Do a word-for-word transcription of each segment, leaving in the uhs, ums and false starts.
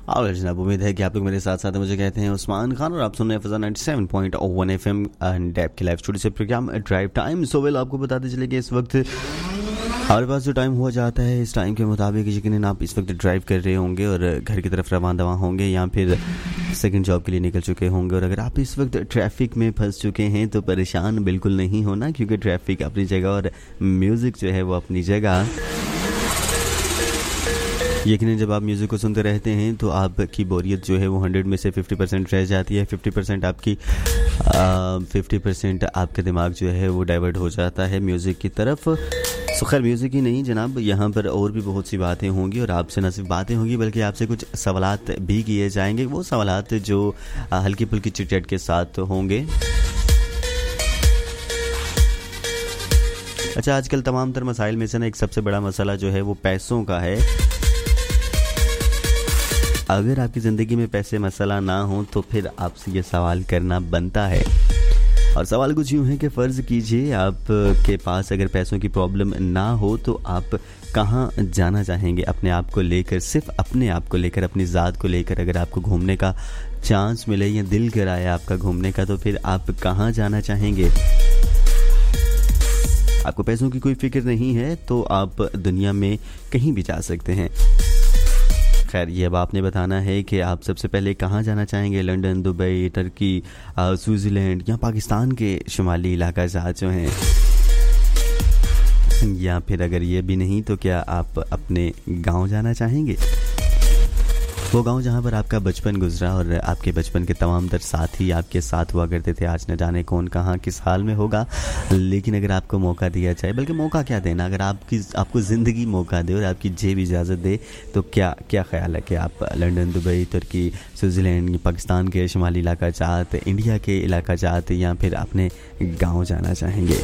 और जनाब उम्मीद है कि आप लोग मेरे साथ साथ मुझे कहते हैं उस्मान खान और आप सुन रहे हैं फजा ninety seven point one FM and app की लाइव स्टूडियो से programme drive time. So well आपको बताते चले कि इस वक्त हमारे पास जो टाइम हुआ जाता है इस टाइम के मुताबिक यकीनन आप इस वक्त ड्राइव कर रहे होंगे और घर की तरफ रवाना दवा होंगे या फिर सेकंड जॉब के लिए निकल चुके होंगे। और अगर आप इस वक्त ट्रैफिक में फंस चुके हैं तो परेशान बिल्कुल नहीं होना, क्योंकि ट्रैफिक अपनी जगह और म्यूज़िक जो है वो अपनी जगह। यकीनन जब आप म्यूज़िक को सुनते रहते हैं तो आपकी बोरियत जो है वो हंड्रेड में से फिफ्टी परसेंट रह जाती है। फिफ्टी परसेंट आपकी फिफ्टी परसेंट आपका दिमाग जो है वो डाइवर्ट हो जाता है म्यूज़िक की तरफ। सो खैर म्यूज़िक ही नहीं जनाब, यहाँ पर और भी बहुत सी बातें होंगी और आपसे न सिर्फ बातें होंगी बल्कि आपसे कुछ सवालात भी किए जाएंगे। वो सवालात जो हल्की फुल्की चिट-चैट के साथ होंगे। अच्छा, आजकल तमाम तर मसाइल में से ना एक सबसे बड़ा मसला जो है वो पैसों का है। अगर आपकी ज़िंदगी में पैसे मसला ना हो तो फिर आपसे ये सवाल करना बनता है। और सवाल कुछ यूँ है कि फ़र्ज़ कीजिए आपके पास अगर पैसों की प्रॉब्लम ना हो तो आप कहाँ जाना चाहेंगे अपने आप को लेकर, सिर्फ अपने आप को लेकर, अपनी ज़ात को लेकर। अगर आपको घूमने का चांस मिले या दिल कराए आपका घूमने का तो फिर आप कहाँ जाना चाहेंगे? आपको पैसों की कोई फ़िक्र नहीं है तो आप दुनिया में कहीं भी जा सकते हैं। खैर ये अब आपने बताना है कि आप सबसे पहले कहाँ जाना चाहेंगे। लंदन, दुबई, टर्की, स्विट्ज़रलैंड या पाकिस्तान के शुमाली इलाका जहाज जो हैं, या फिर अगर ये भी नहीं तो क्या आप अपने गांव जाना चाहेंगे? वो गांव जहां पर आपका बचपन गुजरा और आपके बचपन के तमाम तर साथी आपके साथ हुआ करते थे। आज न जाने कौन कहाँ किस हाल में होगा, लेकिन अगर आपको मौका दिया जाए, बल्कि मौका क्या देना, अगर आपकी आपको ज़िंदगी मौका दे और आपकी जेब इजाज़त दे तो क्या क्या ख्याल है कि आप लंदन, दुबई, तुर्की, स्विट्ज़रलैंड, पाकिस्तान के शुमाली इलाका जात, इंडिया के इलाका जात या फिर अपने गाँव जाना चाहेंगे?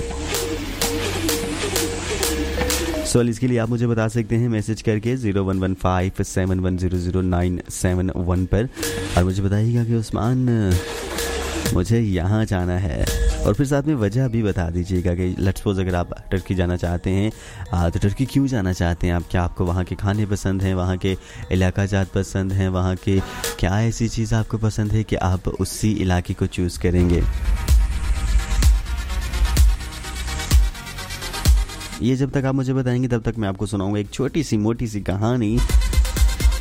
सवाल इसके लिए आप मुझे बता सकते हैं मैसेज करके zero one one five seven one zero zero nine seven one पर, और मुझे बताइएगा कि उस्मान मुझे यहाँ जाना है, और फिर साथ में वजह भी बता दीजिएगा कि लेट्स सपोज अगर आप टर्की जाना चाहते हैं तो टर्की क्यों जाना चाहते हैं आप? क्या आपको वहाँ के खाने पसंद हैं, वहाँ के इलाका जात पसंद हैं, वहाँ के क्या ऐसी चीज़ आपको पसंद है कि आप उसी इलाके को चूज़ करेंगे? ये जब तक आप मुझे बताएंगे तब तक मैं आपको सुनाऊंगा एक छोटी सी मोटी सी कहानी